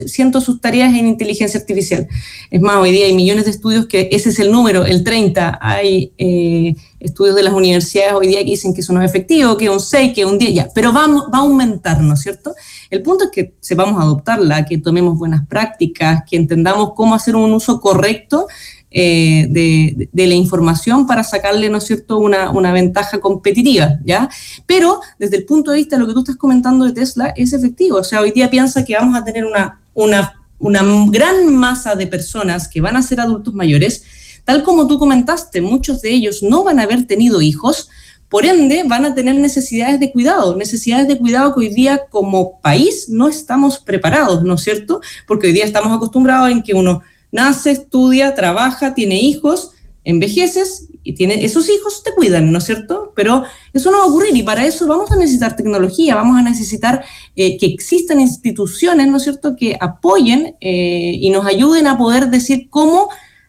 100% de sus tareas en inteligencia artificial. Es más, hoy día hay millones de estudios que ese es el número, el 30. Hay estudios de las universidades hoy día que dicen que eso no es efectivo, que un 6, que un 10, ya. Pero va a aumentar, ¿no es cierto? El punto es que sepamos adoptarla, que tomemos buenas prácticas, que entendamos cómo hacer un uso correcto de la información para sacarle, ¿no es cierto?, una ventaja competitiva, ¿ya? Pero desde el punto de vista de lo que tú estás comentando de Tesla, es efectivo. O sea, hoy día piensa que vamos a tener una gran masa de personas que van a ser adultos mayores, tal como tú comentaste, muchos de ellos no van a haber tenido hijos, por ende van a tener necesidades de cuidado que hoy día como país no estamos preparados, ¿no es cierto? Porque hoy día estamos acostumbrados en que uno nace, estudia, trabaja, tiene hijos, envejeces y esos hijos te cuidan, ¿no es cierto? Pero eso no va a ocurrir y para eso vamos a necesitar tecnología, vamos a necesitar que existan instituciones, ¿no es cierto?, que apoyen y nos ayuden a poder decir cómo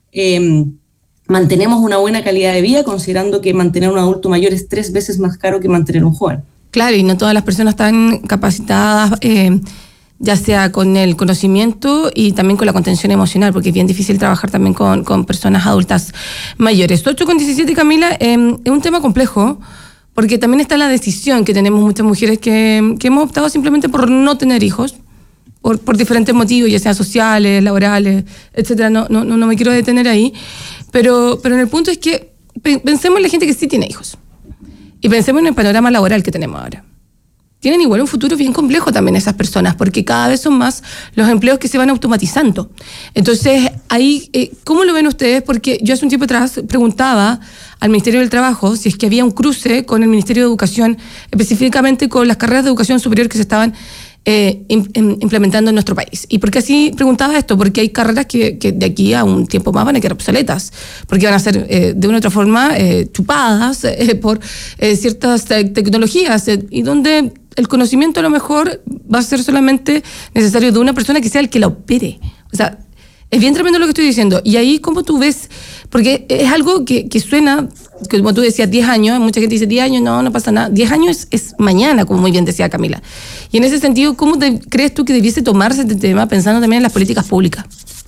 mantenemos una buena calidad de vida, considerando que mantener un adulto mayor es 3 veces más caro que mantener un joven. Claro, y no todas las personas están capacitadas, ya sea con el conocimiento y también con la contención emocional, porque es bien difícil trabajar también con personas adultas mayores. 8:17, Camila, es un tema complejo, porque también está la decisión que tenemos muchas mujeres que hemos optado simplemente por no tener hijos, por diferentes motivos, ya sean sociales, laborales, etcétera. No me quiero detener ahí, pero en el punto es que pensemos en la gente que sí tiene hijos, y pensemos en el panorama laboral que tenemos ahora. Tienen igual un futuro bien complejo también esas personas, porque cada vez son más los empleos que se van automatizando. Entonces, ahí, ¿cómo lo ven ustedes? Porque yo hace un tiempo atrás preguntaba al Ministerio del Trabajo si es que había un cruce con el Ministerio de Educación, específicamente con las carreras de educación superior que se estaban implementando en nuestro país. ¿Y por qué así preguntaba esto? Porque hay carreras que de aquí a un tiempo más van a quedar obsoletas, porque van a ser de una u otra forma chupadas por ciertas tecnologías, y donde el conocimiento a lo mejor va a ser solamente necesario de una persona que sea el que la opere. O sea, es bien tremendo lo que estoy diciendo. Y ahí, ¿cómo tú ves? Porque es algo que suena, que como tú decías, 10 años, mucha gente dice 10 años, no pasa nada. 10 años es mañana, como muy bien decía Camila. Y en ese sentido, ¿cómo crees tú que debiese tomarse este tema, pensando también en las políticas públicas?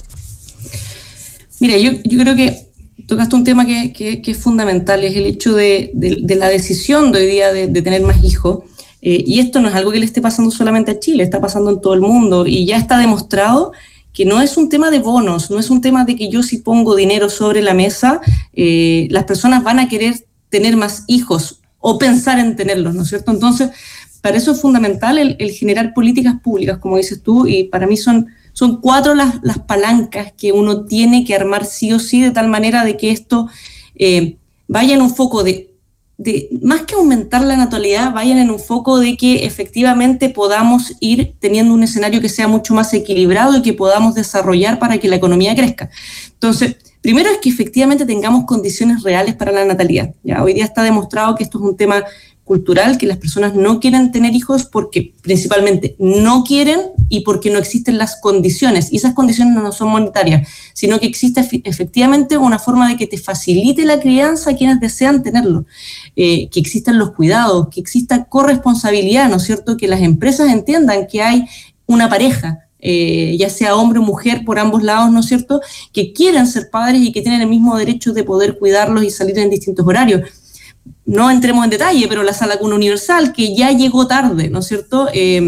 Mira, yo creo que tocaste un tema que es fundamental, es el hecho de la decisión de hoy día de tener más hijos. Y esto no es algo que le esté pasando solamente a Chile, está pasando en todo el mundo y ya está demostrado que no es un tema de bonos, no es un tema de que yo si pongo dinero sobre la mesa, las personas van a querer tener más hijos o pensar en tenerlos, ¿no es cierto? Entonces, para eso es fundamental el generar políticas públicas, como dices tú, y para mí son 4 las palancas que uno tiene que armar sí o sí, de tal manera de que esto vaya en un foco de más que aumentar la natalidad, vayan en un foco de que efectivamente podamos ir teniendo un escenario que sea mucho más equilibrado y que podamos desarrollar para que la economía crezca. Entonces, primero es que efectivamente tengamos condiciones reales para la natalidad. Ya hoy día está demostrado que esto es un tema cultural, que las personas no quieren tener hijos porque principalmente no quieren y porque no existen las condiciones, y esas condiciones no son monetarias, sino que existe efectivamente una forma de que te facilite la crianza a quienes desean tenerlo, que existan los cuidados, que exista corresponsabilidad, ¿no es cierto?, que las empresas entiendan que hay una pareja, ya sea hombre o mujer por ambos lados, ¿no es cierto?, que quieren ser padres y que tienen el mismo derecho de poder cuidarlos y salir en distintos horarios. No entremos en detalle, pero la sala cuna universal, que ya llegó tarde, ¿no es cierto?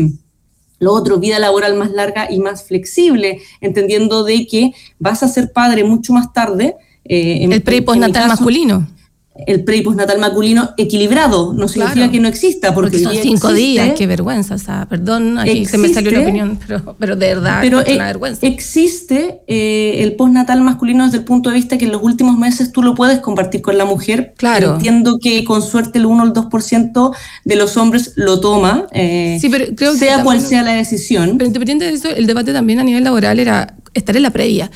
Lo otro, vida laboral más larga y más flexible, entendiendo de que vas a ser padre mucho más tarde. El pre- y postnatal masculino. El pre- y postnatal masculino equilibrado, no significa que no exista, porque son 5 días, qué vergüenza, o sea, perdón, aquí se me salió la opinión, pero de verdad es una vergüenza. Existe el postnatal masculino desde el punto de vista que en los últimos meses tú lo puedes compartir con la mujer. Claro. Entiendo que con suerte el 1 o el 2% de los hombres lo toma, sí, pero creo que sea cual sea la decisión. Pero independiente de eso, el debate también a nivel laboral era estar en la previa,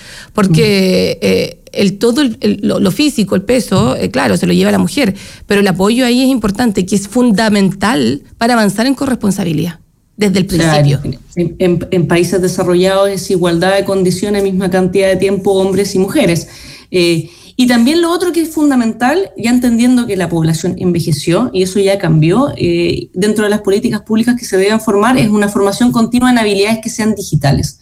porque lo físico, el peso, claro, se lo lleva la mujer, pero el apoyo ahí es importante, que es fundamental para avanzar en corresponsabilidad desde el principio. Claro, en países desarrollados es igualdad de condiciones, misma cantidad de tiempo hombres y mujeres. Y también lo otro que es fundamental, ya entendiendo que la población envejeció y eso ya cambió, dentro de las políticas públicas que se deben formar es una formación continua en habilidades que sean digitales.